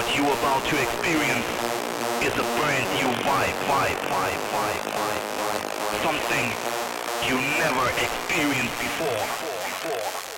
you about to experience is a brand new vibe. Something you never experienced before.